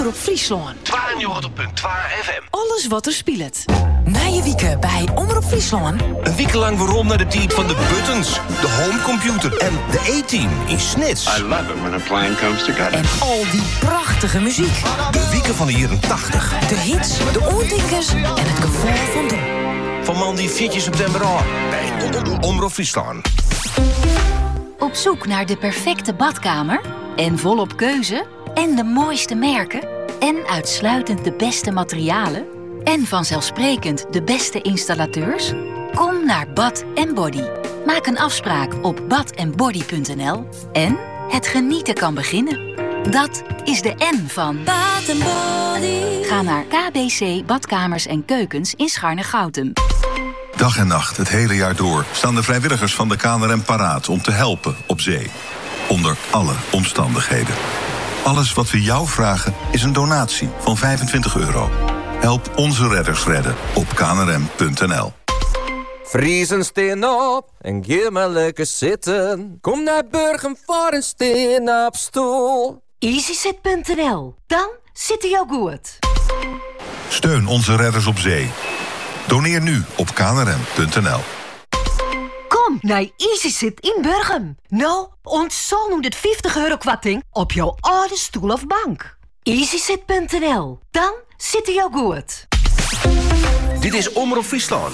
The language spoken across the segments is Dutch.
Omroep Friesland. 92.2 FM. Alles wat er speelt. Na je wieken bij Omroep Friesland. Een week lang waarom naar de tijd van de buttons, de homecomputer en de E-team in Snits. I love it when a plan comes together. En al die prachtige muziek. De wieken van de jaren 80. De hits, de oortinkers en het gevoel van doen. Van man die 4 september al bij Omroep Friesland. Op zoek naar de perfecte badkamer? En volop keuze? En de mooiste merken? En uitsluitend de beste materialen? En vanzelfsprekend de beste installateurs? Kom naar Bad & Body. Maak een afspraak op badandbody.nl. En het genieten kan beginnen. Dat is de N van Bad & Body. Ga naar KBC Badkamers en Keukens in Scharne-Goutem. Dag en nacht, het hele jaar door, staan de vrijwilligers van de KNRM paraat om te helpen op zee. Onder alle omstandigheden. Alles wat we jou vragen is een donatie van €25. Help onze redders redden op knrm.nl. Vriezen steen op en geef maar lekker zitten. Kom naar Burgum voor een steen op stoel. EasyZit.nl. Dan zit hij ook goed. Steun onze redders op zee. Doneer nu op knrm.nl. Kom naar EasyZit in Burgum. Nou, ontzol nu dit €50 kwarting op jouw oude stoel of bank. EasyZit.nl. Dan zit hij ook goed. Dit is Omroep Friesland.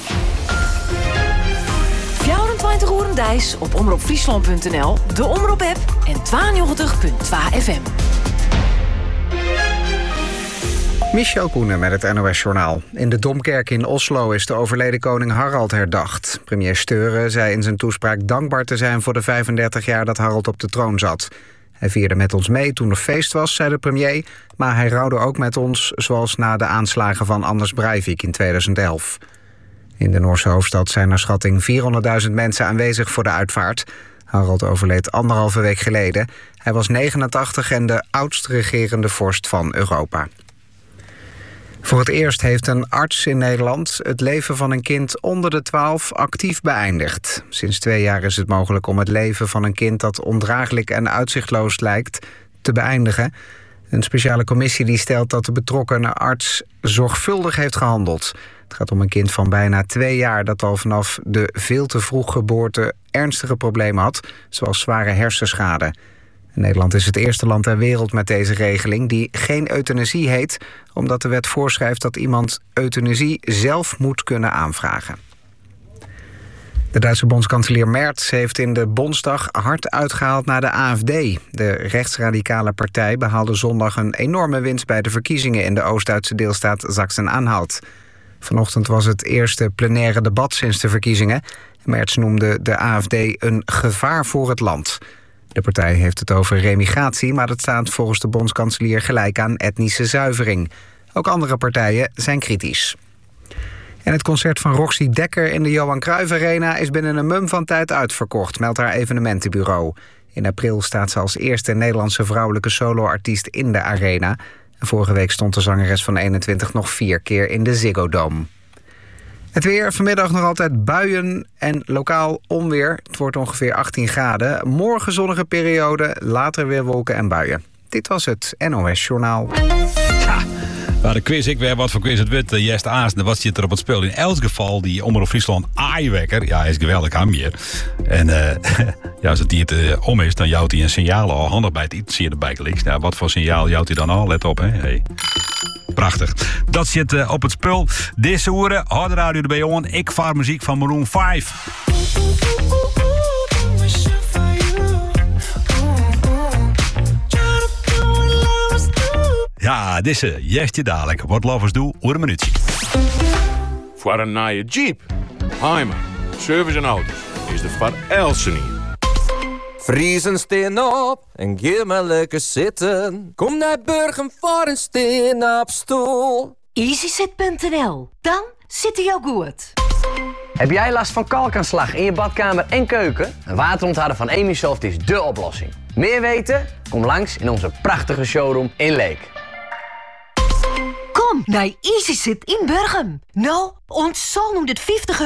24 uur een dijs op omroepfriesland.nl, de Omroep-app en 92.2 FM. Michel Koenen met het NOS-journaal. In de Domkerk in Oslo is de overleden koning Harald herdacht. Premier Støre zei in zijn toespraak dankbaar te zijn voor de 35 jaar dat Harald op de troon zat. Hij vierde met ons mee toen er feest was, zei de premier, maar hij rouwde ook met ons, zoals na de aanslagen van Anders Breivik in 2011. In de Noorse hoofdstad zijn naar schatting 400.000 mensen aanwezig voor de uitvaart. Harald overleed 1,5 week geleden. Hij was 89 en de oudst regerende vorst van Europa. Voor het eerst heeft een arts in Nederland het leven van een kind onder de 12 actief beëindigd. Sinds 2 jaar is het mogelijk om het leven van een kind dat ondraaglijk en uitzichtloos lijkt te beëindigen. Een speciale commissie die stelt dat de betrokkenen arts zorgvuldig heeft gehandeld. Het gaat om een kind van bijna 2 jaar dat al vanaf de veel te vroeg geboorte ernstige problemen had, zoals zware hersenschade. Nederland is het eerste land ter wereld met deze regeling die geen euthanasie heet, omdat de wet voorschrijft dat iemand euthanasie zelf moet kunnen aanvragen. De Duitse bondskanselier Merz heeft in de Bondsdag hard uitgehaald naar de AfD. De rechtsradicale partij behaalde zondag een enorme winst bij de verkiezingen in de Oost-Duitse deelstaat Sachsen-Anhalt. Vanochtend was het eerste plenaire debat sinds de verkiezingen. Merz noemde de AfD een gevaar voor het land. De partij heeft het over remigratie, maar dat staat volgens de bondskanselier gelijk aan etnische zuivering. Ook andere partijen zijn kritisch. En het concert van Roxy Dekker in de Johan Cruijff Arena is binnen een mum van tijd uitverkocht, meldt haar evenementenbureau. In april staat ze als eerste Nederlandse vrouwelijke soloartiest in de arena. En vorige week stond de zangeres van 21 nog 4 keer in de Ziggo Dome. Het weer, vanmiddag nog altijd buien en lokaal onweer. Het wordt ongeveer 18 graden. Morgen zonnige periode, later weer wolken en buien. Dit was het NOS Journaal. Ja, waar de quiz, ik weet wat voor quiz het wordt. Jest Aasen, wat zit er op het spel? In elk geval, die Omroep Friesland aaiwekker. Ja, hij is geweldig aan meer. En ja, als het hier om is, dan jouwt hij een signaal al handig bij het iets hier erbij geliks. Nou, wat voor signaal jouwt hij dan al? Let op, hè. Hey. Prachtig. Dat zit op het spul. Deze uren, harde radio erbij on. Ik vaar muziek van Maroon 5. Ja, deze jestje dadelijk. Wat lovers doen, oor een minuutje. Voor een nieuwe Jeep, Heimer, service en auto's is de Van Elsen hier. Vriezen steen op en geef maar lekker zitten. Kom naar Burgum voor een steen op stoel. EasyZit.nl. Dan zit hij ook goed. Heb jij last van kalkaanslag in je badkamer en keuken? Een waterontharder van Emisoft is dé oplossing. Meer weten? Kom langs in onze prachtige showroom in Leek. Kom naar EasyZit in Burgum. Nou, ontzol nu dit €50